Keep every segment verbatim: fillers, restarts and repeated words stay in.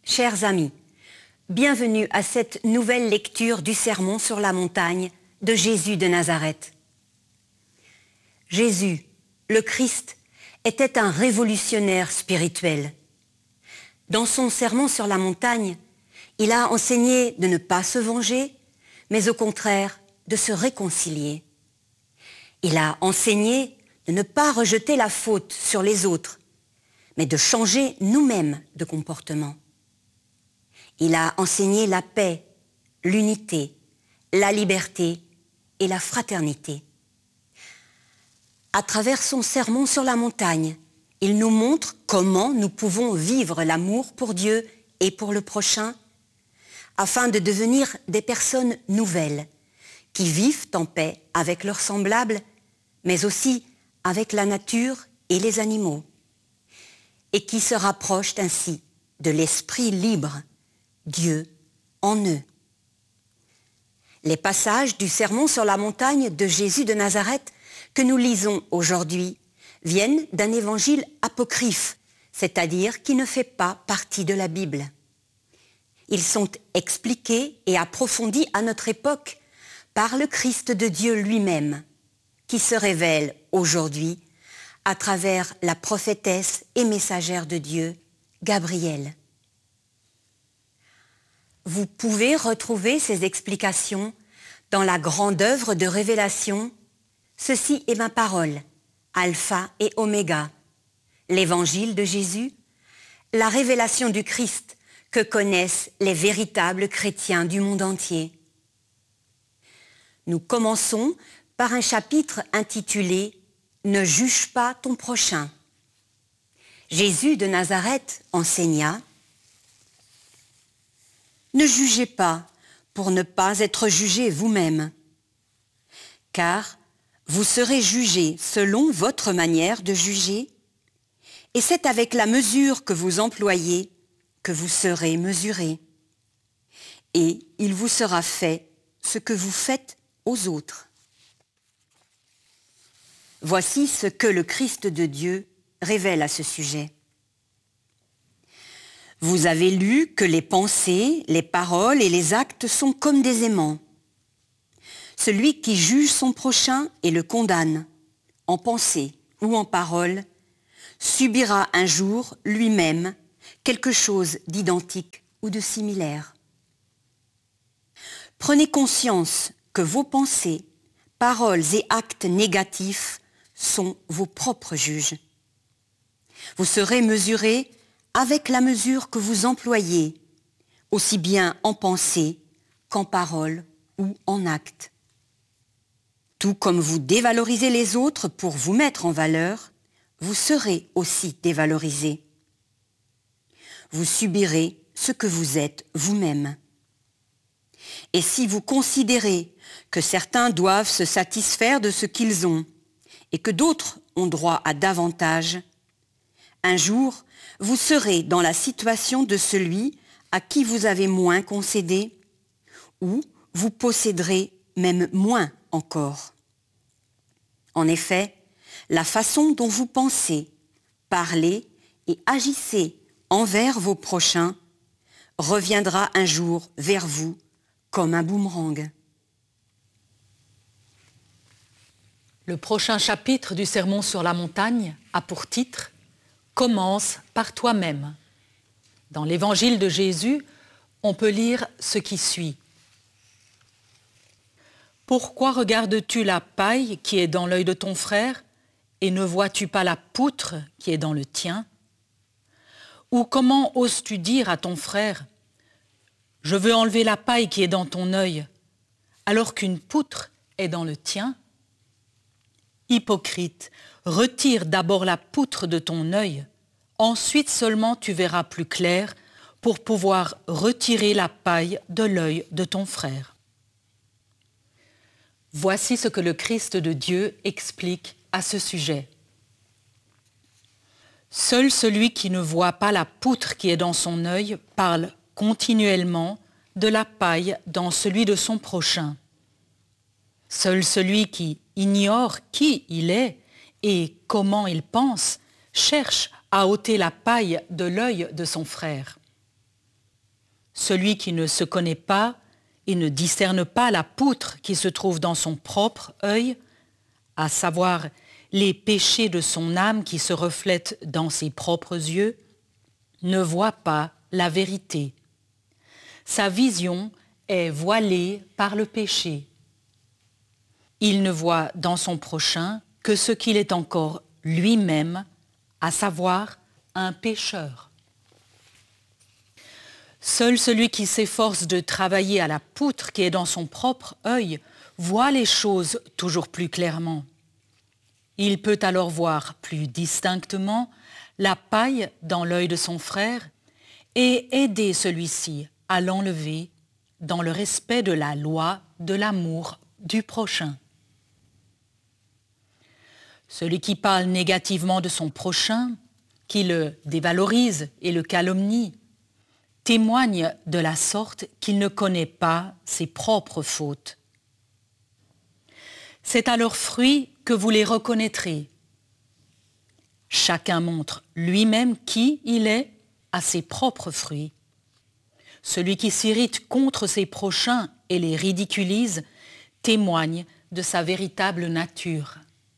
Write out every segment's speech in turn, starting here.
Chers amis, bienvenue à cette nouvelle lecture du Sermon sur la montagne de Jésus de Nazareth. Jésus, le Christ, était un révolutionnaire spirituel. Dans son Sermon sur la montagne, il a enseigné de ne pas se venger, mais au contraire de se réconcilier. Il a enseigné de ne pas rejeter la faute sur les autres, mais de changer nous-mêmes de comportement. Il a enseigné la paix, l'unité, la liberté et la fraternité. À travers son sermon sur la montagne, il nous montre comment nous pouvons vivre l'amour pour Dieu et pour le prochain, afin de devenir des personnes nouvelles, qui vivent en paix avec leurs semblables, mais aussi avec la nature et les animaux, et qui se rapprochent ainsi de l'esprit libre, Dieu en eux. Les passages du Sermon sur la montagne de Jésus de Nazareth que nous lisons aujourd'hui viennent d'un évangile apocryphe, c'est-à-dire qui ne fait pas partie de la Bible. Ils sont expliqués et approfondis à notre époque par le Christ de Dieu lui-même, qui se révèle aujourd'hui à travers la prophétesse et messagère de Dieu, Gabrielle. Vous pouvez retrouver ces explications dans la grande œuvre de révélation « Ceci est ma parole, alpha et oméga », l'évangile de Jésus, la révélation du Christ que connaissent les véritables chrétiens du monde entier. Nous commençons par un chapitre intitulé « Ne juge pas ton prochain ». Jésus de Nazareth enseigna « Ne jugez pas pour ne pas être jugés vous-même, car vous serez jugés selon votre manière de juger, et c'est avec la mesure que vous employez que vous serez mesurés. Et il vous sera fait ce que vous faites aux autres. » Voici ce que le Christ de Dieu révèle à ce sujet. Vous avez lu que les pensées, les paroles et les actes sont comme des aimants. Celui qui juge son prochain et le condamne, en pensée ou en parole, subira un jour lui-même quelque chose d'identique ou de similaire. Prenez conscience que vos pensées, paroles et actes négatifs sont vos propres juges. Vous serez mesurés avec la mesure que vous employez, aussi bien en pensée qu'en parole ou en acte. Tout comme vous dévalorisez les autres pour vous mettre en valeur, vous serez aussi dévalorisés. Vous subirez ce que vous êtes vous-même. Et si vous considérez que certains doivent se satisfaire de ce qu'ils ont et que d'autres ont droit à davantage, un jour, vous serez dans la situation de celui à qui vous avez moins concédé, ou vous posséderez même moins encore. En effet, la façon dont vous pensez, parlez et agissez envers vos prochains reviendra un jour vers vous comme un boomerang. Le prochain chapitre du Sermon sur la montagne a pour titre « Commence par toi-même ». Dans l'évangile de Jésus, on peut lire ce qui suit. « Pourquoi regardes-tu la paille qui est dans l'œil de ton frère et ne vois-tu pas la poutre qui est dans le tien ? Ou comment oses-tu dire à ton frère « Je veux enlever la paille qui est dans ton œil » alors qu'une poutre est dans le tien ? Hypocrite, retire d'abord la poutre de ton œil, ensuite seulement tu verras plus clair pour pouvoir retirer la paille de l'œil de ton frère. Voici ce que le Christ de Dieu explique à ce sujet. Seul celui qui ne voit pas la poutre qui est dans son œil parle continuellement de la paille dans celui de son prochain. Seul celui qui ignore qui il est et comment il pense cherche à ôter la paille de l'œil de son frère. Celui qui ne se connaît pas et ne discerne pas la poutre qui se trouve dans son propre œil, à savoir les péchés de son âme qui se reflètent dans ses propres yeux, ne voit pas la vérité. Sa vision est voilée par le péché. Il ne voit dans son prochain que ce qu'il est encore lui-même, à savoir un pécheur. Seul celui qui s'efforce de travailler à la poutre qui est dans son propre œil voit les choses toujours plus clairement. Il peut alors voir plus distinctement la paille dans l'œil de son frère et aider celui-ci à l'enlever dans le respect de la loi de l'amour du prochain. Celui qui parle négativement de son prochain, qui le dévalorise et le calomnie, témoigne de la sorte qu'il ne connaît pas ses propres fautes. C'est à leurs fruits que vous les reconnaîtrez. Chacun montre lui-même qui il est à ses propres fruits. Celui qui s'irrite contre ses prochains et les ridiculise témoigne de sa véritable nature.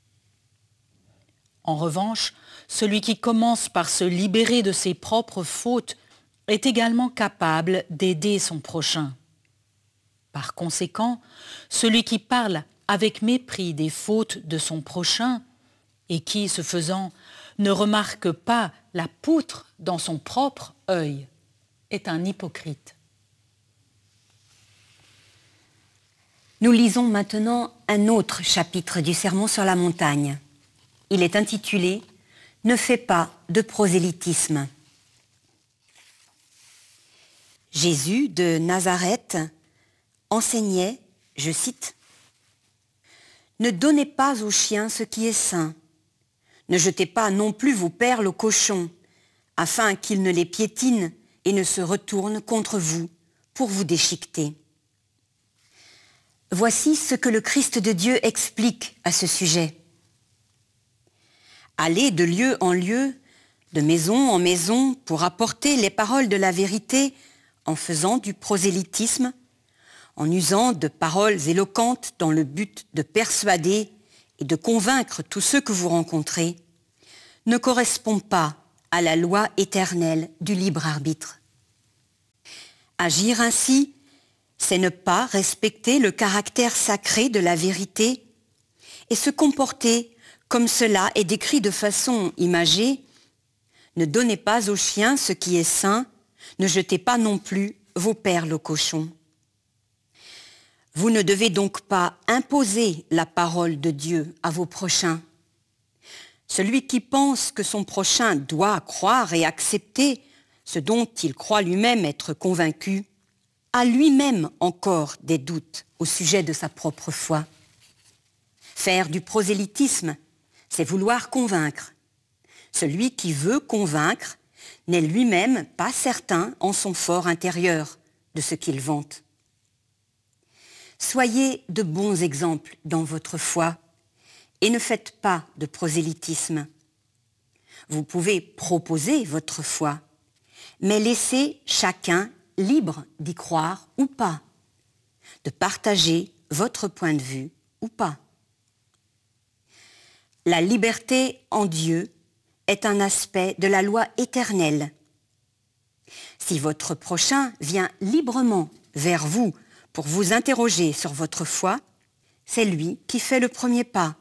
En revanche, celui qui commence par se libérer de ses propres fautes est également capable d'aider son prochain. Par conséquent, celui qui parle avec mépris des fautes de son prochain et qui, ce faisant, ne remarque pas la poutre dans son propre œil, est un hypocrite. Nous lisons maintenant un autre chapitre du Sermon sur la montagne. Il est intitulé « Ne fais pas de prosélytisme ». Jésus de Nazareth enseignait, je cite, « Ne donnez pas aux chiens ce qui est sain, ne jetez pas non plus vos perles aux cochons, afin qu'ils ne les piétinent et ne se retournent contre vous pour vous déchiqueter. » Voici ce que le Christ de Dieu explique à ce sujet. Allez de lieu en lieu, de maison en maison, pour apporter les paroles de la vérité en faisant du prosélytisme, en usant de paroles éloquentes dans le but de persuader et de convaincre tous ceux que vous rencontrez, ne correspond pas à la loi éternelle du libre arbitre. Agir ainsi, c'est ne pas respecter le caractère sacré de la vérité et se comporter comme cela est décrit de façon imagée. Ne donnez pas aux chiens ce qui est sain, ne jetez pas non plus vos perles aux cochons. Vous ne devez donc pas imposer la parole de Dieu à vos prochains. Celui qui pense que son prochain doit croire et accepter ce dont il croit lui-même être convaincu, a lui-même encore des doutes au sujet de sa propre foi. Faire du prosélytisme, c'est vouloir convaincre. Celui qui veut convaincre n'est lui-même pas certain en son fort intérieur de ce qu'il vante. Soyez de bons exemples dans votre foi et ne faites pas de prosélytisme. Vous pouvez proposer votre foi, mais laissez chacun libre d'y croire ou pas, de partager votre point de vue ou pas. La liberté en Dieu est un aspect de la loi éternelle. Si votre prochain vient librement vers vous pour vous interroger sur votre foi, c'est lui qui fait le premier pas.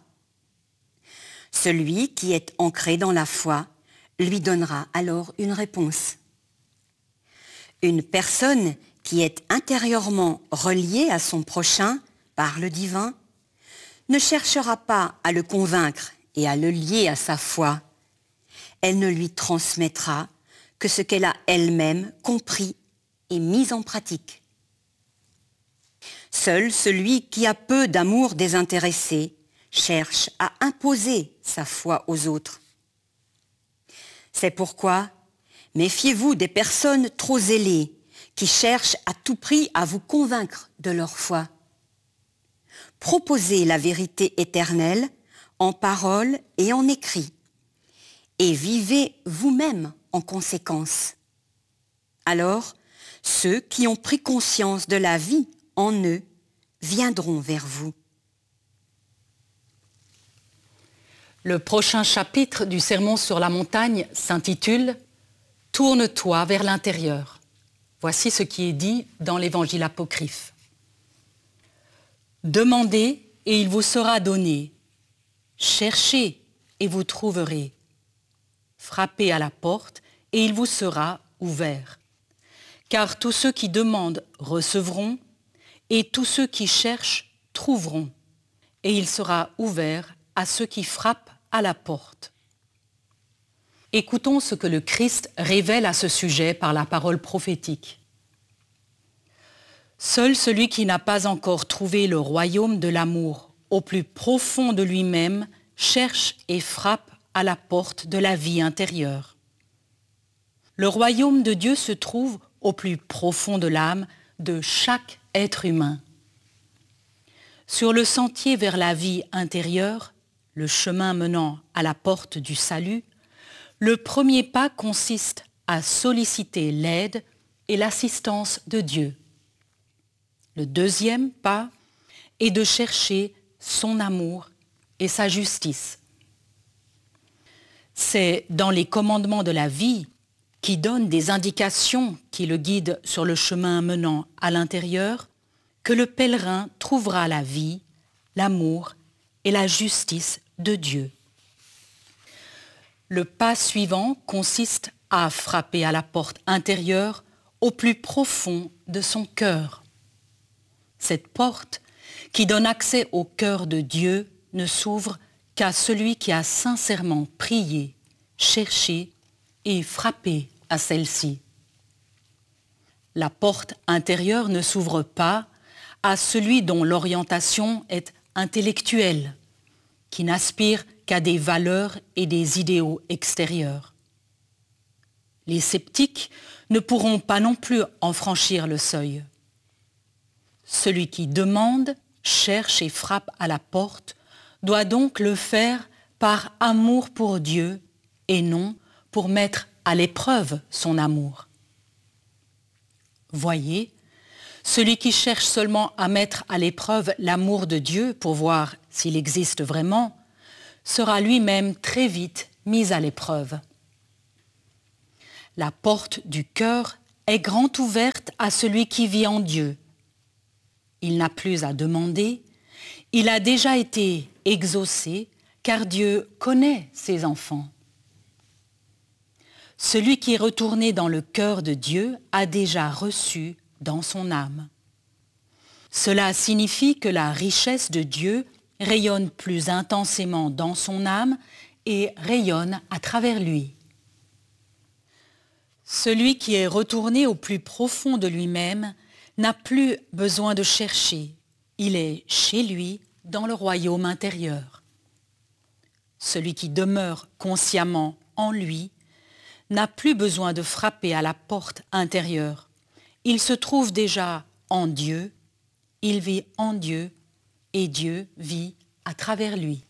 Celui qui est ancré dans la foi lui donnera alors une réponse. Une personne qui est intérieurement reliée à son prochain par le divin ne cherchera pas à le convaincre et à le lier à sa foi. Elle ne lui transmettra que ce qu'elle a elle-même compris et mis en pratique. Seul celui qui a peu d'amour désintéressé cherche à imposer sa foi aux autres. C'est pourquoi méfiez-vous des personnes trop zélées qui cherchent à tout prix à vous convaincre de leur foi. Proposez la vérité éternelle en parole et en écrit et vivez vous-même en conséquence. Alors, ceux qui ont pris conscience de la vie en eux viendront vers vous. Le prochain chapitre du Sermon sur la montagne s'intitule « Tourne-toi vers l'intérieur ». Voici ce qui est dit dans l'Évangile apocryphe. « Demandez et il vous sera donné. Cherchez et vous trouverez. Frappez à la porte et il vous sera ouvert. Car tous ceux qui demandent recevront et tous ceux qui cherchent trouveront. Et il sera ouvert à ceux qui frappent à la porte. » Écoutons ce que le Christ révèle à ce sujet par la parole prophétique. Seul celui qui n'a pas encore trouvé le royaume de l'amour au plus profond de lui-même cherche et frappe à la porte de la vie intérieure. Le royaume de Dieu se trouve au plus profond de l'âme de chaque être humain. Sur le sentier vers la vie intérieure, le chemin menant à la porte du salut, le premier pas consiste à solliciter l'aide et l'assistance de Dieu. Le deuxième pas est de chercher son amour et sa justice. C'est dans les commandements de la vie qui donnent des indications qui le guident sur le chemin menant à l'intérieur que le pèlerin trouvera la vie, l'amour et la justice de Dieu. Le pas suivant consiste à frapper à la porte intérieure au plus profond de son cœur. Cette porte, qui donne accès au cœur de Dieu, ne s'ouvre qu'à celui qui a sincèrement prié, cherché et frappé à celle-ci. La porte intérieure ne s'ouvre pas à celui dont l'orientation est intellectuelle, qui n'aspire qu'à des valeurs et des idéaux extérieurs. Les sceptiques ne pourront pas non plus en franchir le seuil. Celui qui demande, cherche et frappe à la porte doit donc le faire par amour pour Dieu et non pour mettre à l'épreuve son amour. Voyez, celui qui cherche seulement à mettre à l'épreuve l'amour de Dieu pour voir s'il existe vraiment, sera lui-même très vite mis à l'épreuve. La porte du cœur est grand ouverte à celui qui vit en Dieu. Il n'a plus à demander, il a déjà été exaucé, car Dieu connaît ses enfants. Celui qui est retourné dans le cœur de Dieu a déjà reçu dans son âme. Cela signifie que la richesse de Dieu rayonne plus intensément dans son âme et rayonne à travers lui. Celui qui est retourné au plus profond de lui-même n'a plus besoin de chercher. Il est chez lui dans le royaume intérieur. Celui qui demeure consciemment en lui n'a plus besoin de frapper à la porte intérieure. Il se trouve déjà en Dieu, il vit en Dieu et Dieu vit à travers lui.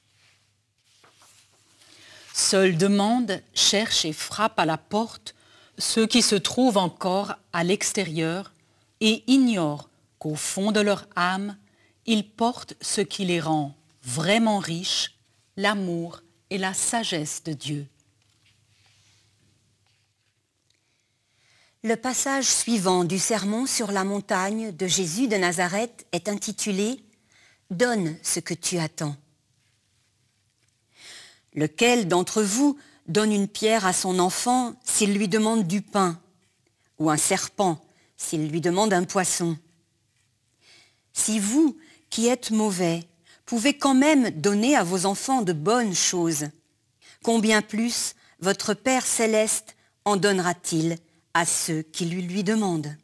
Seul demande, cherche et frappe à la porte ceux qui se trouvent encore à l'extérieur et ignorent qu'au fond de leur âme, ils portent ce qui les rend vraiment riches, l'amour et la sagesse de Dieu. Le passage suivant du sermon sur la montagne de Jésus de Nazareth est intitulé « Donne ce que tu attends ». Lequel d'entre vous donne une pierre à son enfant s'il lui demande du pain, ou un serpent s'il lui demande un poisson? Si vous, qui êtes mauvais, pouvez quand même donner à vos enfants de bonnes choses, combien plus votre Père céleste en donnera-t-il à ceux qui lui lui demandent?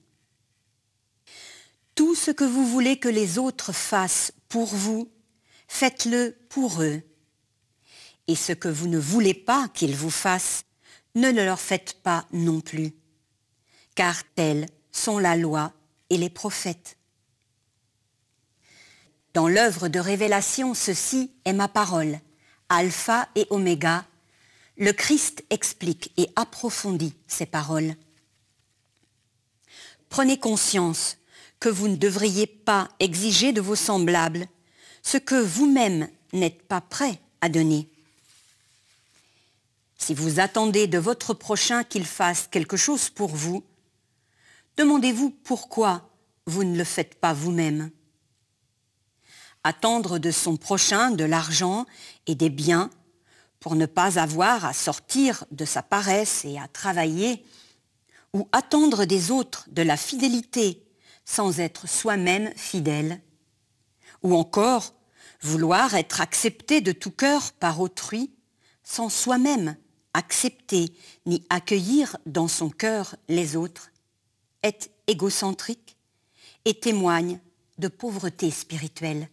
Tout ce que vous voulez que les autres fassent pour vous, faites-le pour eux. Et ce que vous ne voulez pas qu'ils vous fassent, ne le leur faites pas non plus, car telles sont la loi et les prophètes. Dans l'œuvre de révélation, ceci est ma parole, Alpha et Oméga. Le Christ explique et approfondit ces paroles. prenez conscience que vous ne devriez pas exiger de vos semblables ce que vous-même n'êtes pas prêt à donner. Si vous attendez de votre prochain qu'il fasse quelque chose pour vous, demandez-vous pourquoi vous ne le faites pas vous-même. Attendre de son prochain de l'argent et des biens pour ne pas avoir à sortir de sa paresse et à travailler, ou attendre des autres de la fidélité sans être soi-même fidèle, ou encore vouloir être accepté de tout cœur par autrui sans soi-même accepter ni accueillir dans son cœur les autres, est égocentrique et témoigne de pauvreté spirituelle.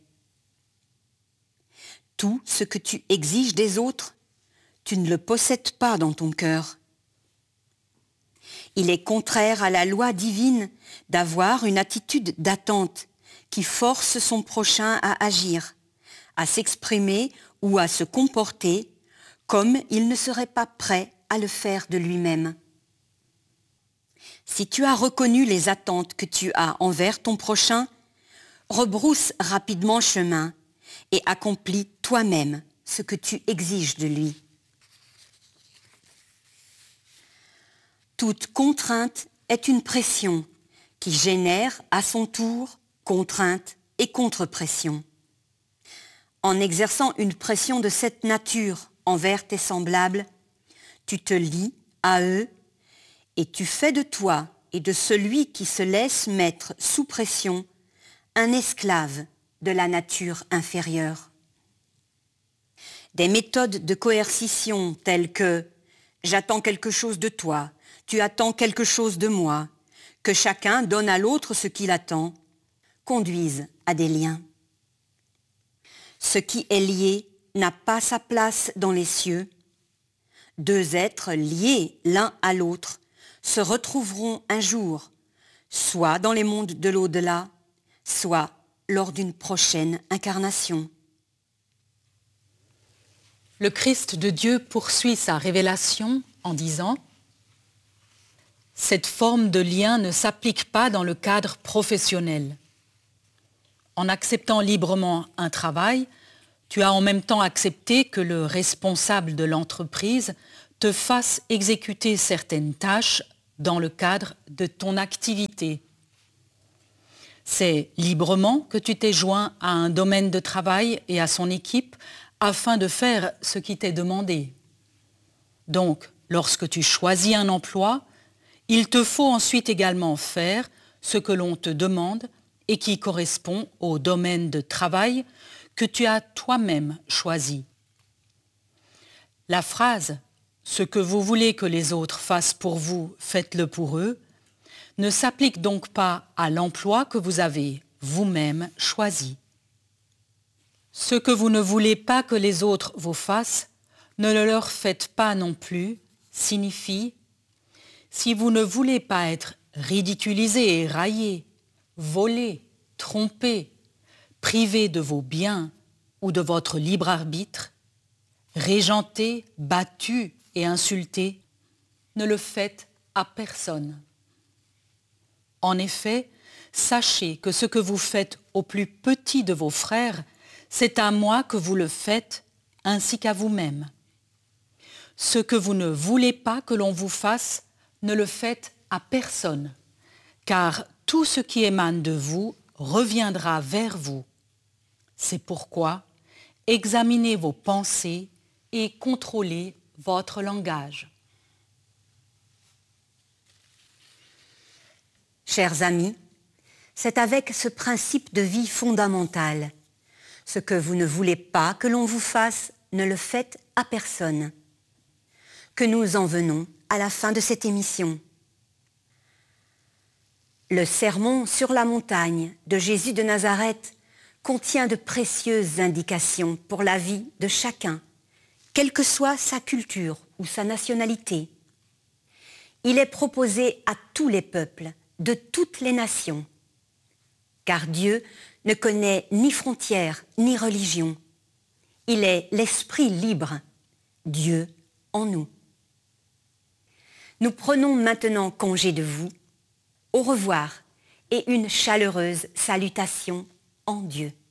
Tout ce que tu exiges des autres, tu ne le possèdes pas dans ton cœur. Il est contraire à la loi divine d'avoir une attitude d'attente qui force son prochain à agir, à s'exprimer ou à se comporter comme il ne serait pas prêt à le faire de lui-même. Si tu as reconnu les attentes que tu as envers ton prochain, rebrousse rapidement chemin et accomplis toi-même ce que tu exiges de lui. Toute contrainte est une pression qui génère à son tour contrainte et contre-pression. En exerçant une pression de cette nature envers tes semblables, tu te lies à eux et tu fais de toi et de celui qui se laisse mettre sous pression un esclave de la nature inférieure. Des méthodes de coercition telles que « j'attends quelque chose de toi », « tu attends quelque chose de moi », que chacun donne à l'autre ce qu'il attend, conduisent à des liens. Ce qui est lié n'a pas sa place dans les cieux. Deux êtres liés l'un à l'autre se retrouveront un jour, soit dans les mondes de l'au-delà, soit lors d'une prochaine incarnation. Le Christ de Dieu poursuit sa révélation en disant « Cette forme de lien ne s'applique pas dans le cadre professionnel. En acceptant librement un travail, tu as en même temps accepté que le responsable de l'entreprise te fasse exécuter certaines tâches dans le cadre de ton activité. C'est librement que tu t'es joint à un domaine de travail et à son équipe afin de faire ce qui t'est demandé. Donc, lorsque tu choisis un emploi, il te faut ensuite également faire ce que l'on te demande et qui correspond au domaine de travail que tu as toi-même choisi. La phrase « Ce que vous voulez que les autres fassent pour vous, faites-le pour eux » ne s'applique donc pas à l'emploi que vous avez vous-même choisi. Ce que vous ne voulez pas que les autres vous fassent, ne le leur faites pas non plus, signifie si vous ne voulez pas être ridiculisé et raillé, volé, trompé, privé de vos biens ou de votre libre arbitre, régenté, battu et insulté, ne le faites à personne. En effet, sachez que ce que vous faites au plus petit de vos frères, c'est à moi que vous le faites, ainsi qu'à vous-même. Ce que vous ne voulez pas que l'on vous fasse, ne le faites à personne, car tout ce qui émane de vous reviendra vers vous. C'est pourquoi examinez vos pensées et contrôlez votre langage. Chers amis, c'est avec ce principe de vie fondamental. Ce que vous ne voulez pas que l'on vous fasse, ne le faites à personne, que nous en venons à la fin de cette émission. Le sermon sur la montagne de Jésus de Nazareth contient de précieuses indications pour la vie de chacun, quelle que soit sa culture ou sa nationalité. Il est proposé à tous les peuples, de toutes les nations, car Dieu ne connaît ni frontières ni religion. Il est l'esprit libre, Dieu en nous. Nous prenons maintenant congé de vous. au revoir et une chaleureuse salutation en Dieu.